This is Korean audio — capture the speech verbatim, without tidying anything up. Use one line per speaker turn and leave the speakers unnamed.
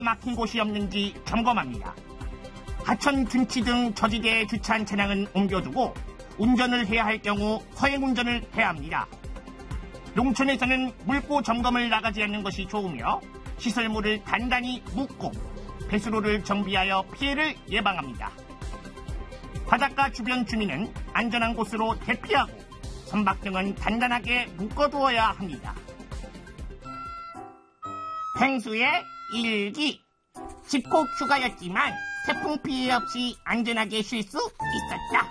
막힌 곳이 없는지 점검합니다. 하천, 둔치 등 저지대에 주차한 차량은 옮겨두고 운전을 해야 할 경우 허행 운전을 해야 합니다. 농촌에서는 물고 점검을 나가지 않는 것이 좋으며 시설물을 단단히 묶고 배수로를 정비하여 피해를 예방합니다. 바닷가 주변 주민은 안전한 곳으로 대피하고 선박 등은 단단하게 묶어두어야 합니다. 펭수의 일기. 집콕 휴가였지만 태풍 피해 없이 안전하게 쉴 수 있었다.